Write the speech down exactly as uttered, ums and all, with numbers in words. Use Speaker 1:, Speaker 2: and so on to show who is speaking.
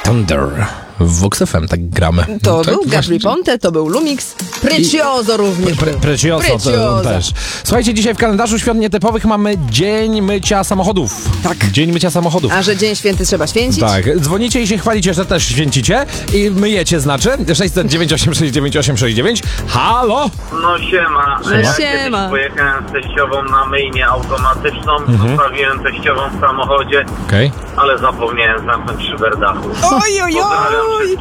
Speaker 1: Thunder. W Vox F M tak gramy.
Speaker 2: To
Speaker 1: tak,
Speaker 2: był Gabri Ponte, to był Lumix. Precioso również.
Speaker 1: Pre, precioso,
Speaker 2: Precioso.
Speaker 1: To też. Słuchajcie, dzisiaj w kalendarzu świąt nietypowych mamy Dzień Mycia Samochodów.
Speaker 2: Tak.
Speaker 1: Dzień Mycia Samochodów.
Speaker 2: A że dzień święty trzeba święcić?
Speaker 1: Tak, dzwonicie i się chwalicie, że też święcicie i myjecie, znaczy sześćset dziewięćdziesiąt osiem sześćdziesiąt dziewięć osiem sześćdziesiąt dziewięć. Halo?
Speaker 3: No siema.
Speaker 2: No
Speaker 3: Ja
Speaker 2: siema.
Speaker 3: kiedyś pojechałem z teściową na myjnię automatyczną,
Speaker 1: Mhm.
Speaker 3: zostawiłem teściową w samochodzie,
Speaker 1: Okej.
Speaker 3: ale zapomniałem zamknąć szyber dachu.
Speaker 2: Oj, oj,
Speaker 3: Pozdrawiam
Speaker 2: oj.